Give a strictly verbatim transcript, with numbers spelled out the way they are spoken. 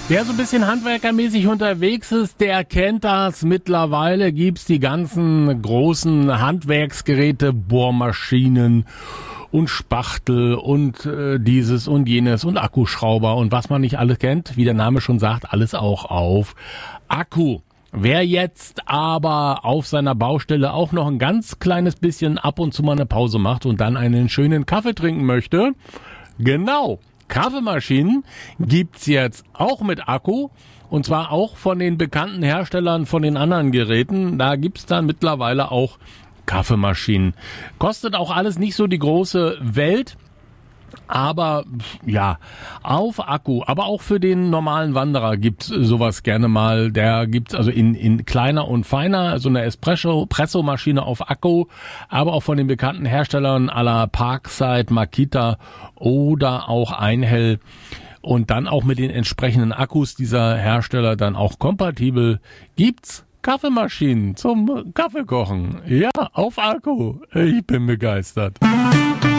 Wer so ein bisschen handwerkermäßig unterwegs ist, der kennt das. Mittlerweile gibt's die ganzen großen Handwerksgeräte, Bohrmaschinen und Spachtel und äh, dieses und jenes und Akkuschrauber und was man nicht alles kennt, wie der Name schon sagt, alles auch auf Akku. Wer jetzt aber auf seiner Baustelle auch noch ein ganz kleines bisschen ab und zu mal eine Pause macht und dann einen schönen Kaffee trinken möchte, genau, Kaffeemaschinen gibt's jetzt auch mit Akku und zwar auch von den bekannten Herstellern von den anderen Geräten. Da gibt's dann mittlerweile auch Kaffeemaschinen. Kostet auch alles nicht so die große Welt, aber ja, auf Akku, aber auch für den normalen Wanderer gibt's sowas gerne mal. Der gibt's also in in kleiner und feiner, so eine Espresso Espresso-Maschine auf Akku, aber auch von den bekannten Herstellern à la Parkside, Makita oder auch Einhell. Und dann auch mit den entsprechenden Akkus dieser Hersteller dann auch kompatibel gibt's Kaffeemaschinen zum Kaffeekochen. Ja, auf Akku. Ich bin begeistert.